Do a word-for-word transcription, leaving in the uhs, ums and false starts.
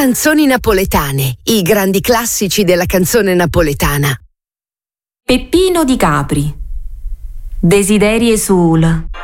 Canzoni napoletane, i grandi classici della canzone napoletana. Peppino di Capri. Desiderie sul